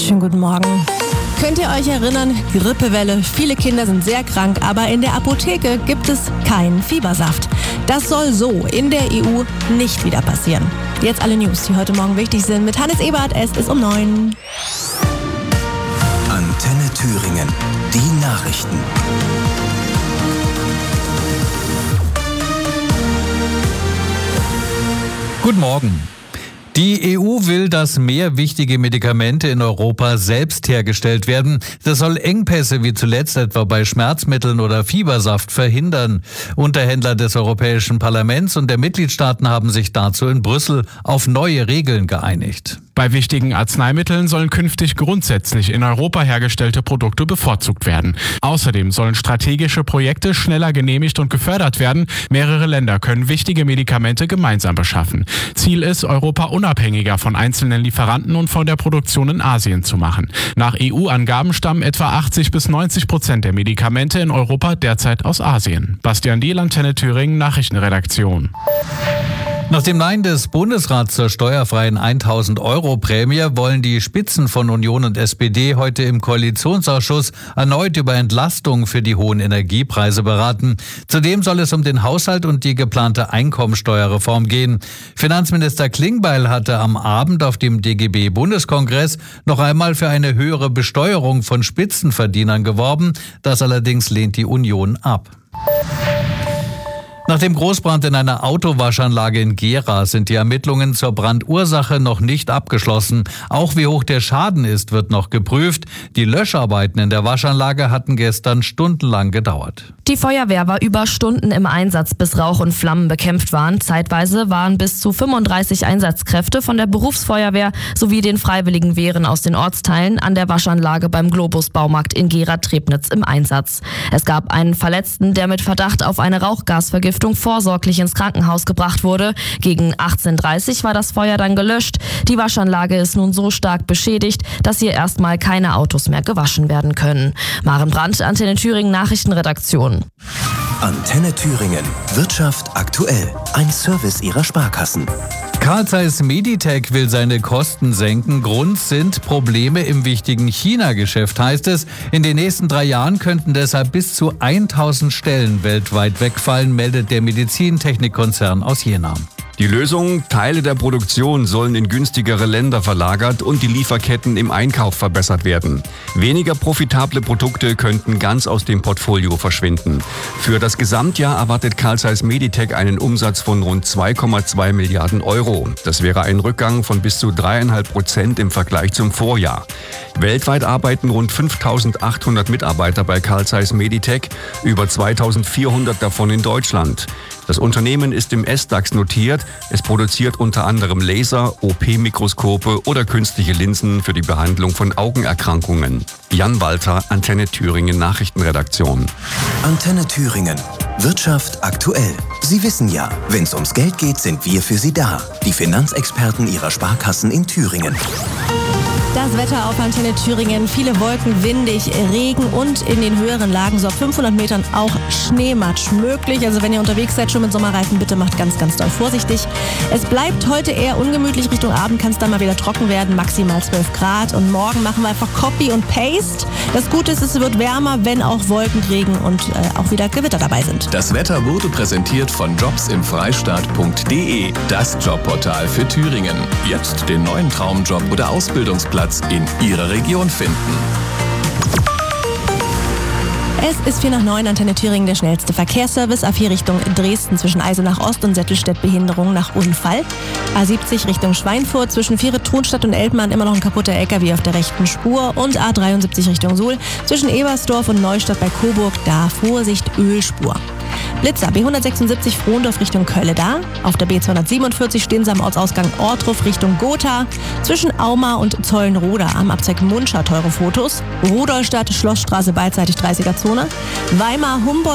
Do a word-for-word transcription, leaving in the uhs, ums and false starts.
Schönen guten Morgen. Könnt ihr euch erinnern, Grippewelle, viele Kinder sind sehr krank, aber in der Apotheke gibt es keinen Fiebersaft. Das soll so in der E U nicht wieder passieren. Jetzt alle News, die heute Morgen wichtig sind, mit Hannes Ebert. Es ist um neun. Antenne Thüringen, die Nachrichten. Guten Morgen. Die E U will, dass mehr wichtige Medikamente in Europa selbst hergestellt werden. Das soll Engpässe wie zuletzt etwa bei Schmerzmitteln oder Fiebersaft verhindern. Unterhändler des Europäischen Parlaments und der Mitgliedstaaten haben sich dazu in Brüssel auf neue Regeln geeinigt. Bei wichtigen Arzneimitteln sollen künftig grundsätzlich in Europa hergestellte Produkte bevorzugt werden. Außerdem sollen strategische Projekte schneller genehmigt und gefördert werden. Mehrere Länder können wichtige Medikamente gemeinsam beschaffen. Ziel ist, Europa unabhängiger von einzelnen Lieferanten und von der Produktion in Asien zu machen. Nach E U-Angaben stammen etwa achtzig bis neunzig Prozent der Medikamente in Europa derzeit aus Asien. Bastian Diehl, Antenne Thüringen, Nachrichtenredaktion. Nach dem Nein des Bundesrats zur steuerfreien tausend Euro Prämie wollen die Spitzen von Union und S P D heute im Koalitionsausschuss erneut über Entlastung für die hohen Energiepreise beraten. Zudem soll es um den Haushalt und die geplante Einkommensteuerreform gehen. Finanzminister Klingbeil hatte am Abend auf dem D G B-Bundeskongress noch einmal für eine höhere Besteuerung von Spitzenverdienern geworben. Das allerdings lehnt die Union ab. Nach dem Großbrand in einer Autowaschanlage in Gera sind die Ermittlungen zur Brandursache noch nicht abgeschlossen. Auch wie hoch der Schaden ist, wird noch geprüft. Die Löscharbeiten in der Waschanlage hatten gestern stundenlang gedauert. Die Feuerwehr war über Stunden im Einsatz, bis Rauch und Flammen bekämpft waren. Zeitweise waren bis zu fünfunddreißig Einsatzkräfte von der Berufsfeuerwehr sowie den Freiwilligen Wehren aus den Ortsteilen an der Waschanlage beim Globus Baumarkt in Gera-Trebnitz im Einsatz. Es gab einen Verletzten, der mit Verdacht auf eine Rauchgasvergiftung vorsorglich ins Krankenhaus gebracht wurde. Gegen achtzehn Uhr dreißig war das Feuer dann gelöscht. Die Waschanlage ist nun so stark beschädigt, dass hier erstmal keine Autos mehr gewaschen werden können. Maren Brandt, Antenne Thüringen, Nachrichtenredaktion. Antenne Thüringen, Wirtschaft aktuell. Ein Service ihrer Sparkassen. Carl Zeiss Meditec will seine Kosten senken. Grund sind Probleme im wichtigen China-Geschäft, heißt es. In den nächsten drei Jahren könnten deshalb bis zu tausend Stellen weltweit wegfallen, meldet der Medizintechnikkonzern aus Jena. Die Lösung: Teile der Produktion sollen in günstigere Länder verlagert und die Lieferketten im Einkauf verbessert werden. Weniger profitable Produkte könnten ganz aus dem Portfolio verschwinden. Für das Gesamtjahr erwartet Carl Zeiss Meditec einen Umsatz von rund zwei Komma zwei Milliarden Euro. Das wäre ein Rückgang von bis zu dreieinhalb Prozent im Vergleich zum Vorjahr. Weltweit arbeiten rund fünftausendachthundert Mitarbeiter bei Carl Zeiss Meditec, über zweitausendvierhundert davon in Deutschland. Das Unternehmen ist im S DAX notiert. Es produziert unter anderem Laser, O P-Mikroskope oder künstliche Linsen für die Behandlung von Augenerkrankungen. Jan Walter, Antenne Thüringen Nachrichtenredaktion. Antenne Thüringen, Wirtschaft aktuell. Sie wissen ja, wenn es ums Geld geht, sind wir für Sie da. Die Finanzexperten Ihrer Sparkassen in Thüringen. Das Wetter auf Antenne Thüringen, viele Wolken, windig, Regen und in den höheren Lagen so ab fünfhundert Metern auch Schneematsch möglich. Also wenn ihr unterwegs seid, schon mit Sommerreifen, bitte macht ganz, ganz doll vorsichtig. Es bleibt heute eher ungemütlich, Richtung Abend kann es dann mal wieder trocken werden, maximal zwölf Grad. Und morgen machen wir einfach Copy und Paste. Das Gute ist, es wird wärmer, wenn auch Wolkenregen und äh, auch wieder Gewitter dabei sind. Das Wetter wurde präsentiert von jobs im freistaat punkt de, das Jobportal für Thüringen. Jetzt den neuen Traumjob oder Ausbildungsplatz in Ihrer Region finden. Es ist vier nach neun, Antenne Thüringen, der schnellste Verkehrsservice. A vier Richtung Dresden zwischen Eisenach Ost und Settelstedt Behinderung nach Unfall. A siebzig Richtung Schweinfurt zwischen Viere, Thronstadt und Elbmann immer noch ein kaputter L K W auf der rechten Spur. Und A dreiundsiebzig Richtung Suhl zwischen Ebersdorf und Neustadt bei Coburg, da Vorsicht Ölspur. Blitzer B hundertsechsundsiebzig Frohndorf Richtung Kölle-Da. Auf der B zweihundertsiebenundvierzig stehen sie am Ortsausgang Ortruf Richtung Gotha. Zwischen Auma und Zollenroda am Abzweig Mundscha teure Fotos. Rudolstadt, Schlossstraße beidseitig dreißiger Zone. Weimar, Humboldt.